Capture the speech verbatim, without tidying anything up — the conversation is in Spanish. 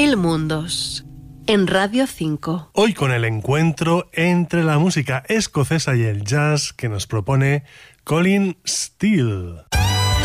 Mil Mundos, en Radio cinco. Hoy con el encuentro entre la música escocesa y el jazz que nos propone Colin Steele.